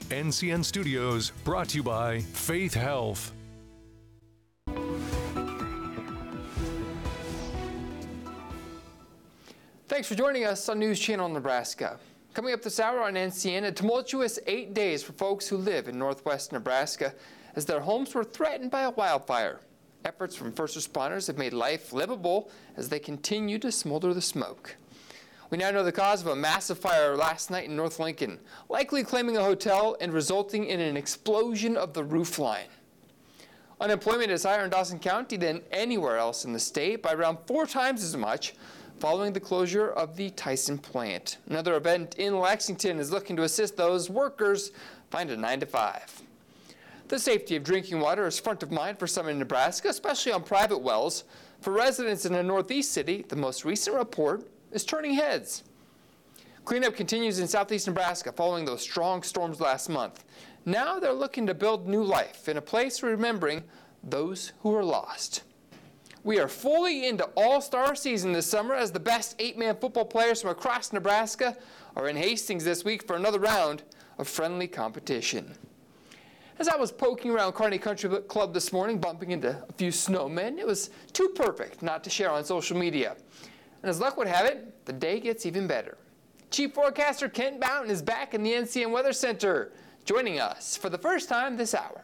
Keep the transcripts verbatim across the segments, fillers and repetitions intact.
N C N Studios, brought to you by Faith Health. Thanks for joining us on News Channel Nebraska. Coming up this hour on N C N, a tumultuous eight days for folks who live in northwest Nebraska as their homes were threatened by a wildfire. Efforts from first responders have made life livable as they continue to smolder the smoke. We now know the cause of a massive fire last night in North Lincoln, likely claiming a hotel and resulting in an explosion of the roof line. Unemployment is higher in Dawson County than anywhere else in the state by around four times as much, following the closure of the Tyson plant. Another event in Lexington is looking to assist those workers find a nine to five. The safety of drinking water is front of mind for some in Nebraska, especially on private wells. For residents in a northeast city, the most recent report is turning heads. Cleanup continues in southeast Nebraska following those strong storms last month. Now they're looking to build new life in a place remembering those who were lost. We are fully into all-star season this summer as the best eight-man football players from across Nebraska are in Hastings this week for another round of friendly competition. As I was poking around Kearney Country Club this morning, bumping into a few snowmen, it was too perfect not to share on social media. And as luck would have it, the day gets even better. Chief Forecaster Kent Boughton is back in the N C N Weather Center, joining us for the first time this hour.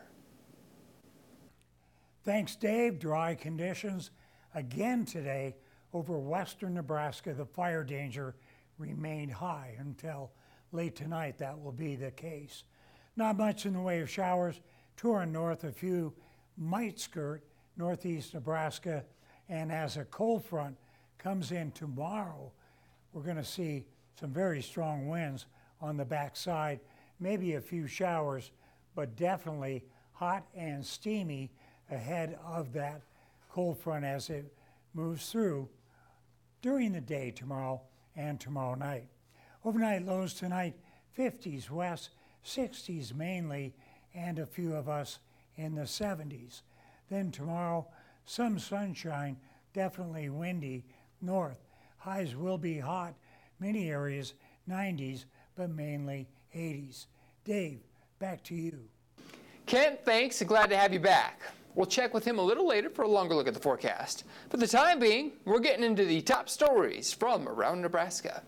Thanks, Dave. Dry conditions again today over western Nebraska. The fire danger remained high until late tonight. That will be the case. Not much in the way of showers. To our north, a few might skirt northeast Nebraska. And as a cold front comes in tomorrow, we're going to see some very strong winds on the backside. Maybe a few showers, but definitely hot and steamy ahead of that cold front as it moves through during the day tomorrow and tomorrow night. Overnight lows tonight, fifties west, sixties mainly, and a few of us in the seventies. Then tomorrow, some sunshine, definitely windy north. Highs will be hot, many areas nineties, but mainly eighties. Dave, back to you. Kent, thanks, and glad to have you back. We'll check with him a little later for a longer look at the forecast. For the time being, we're getting into the top stories from around Nebraska.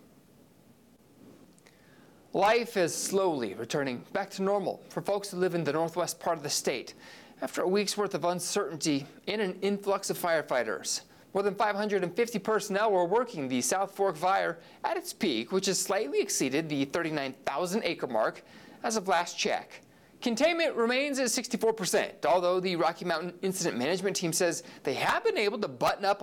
Life is slowly returning back to normal for folks who live in the northwest part of the state after a week's worth of uncertainty and an influx of firefighters. More than five hundred fifty personnel were working the South Fork fire at its peak, which has slightly exceeded the thirty-nine thousand acre mark as of last check. Containment remains at sixty-four percent, although the Rocky Mountain Incident Management Team says they have been able to button up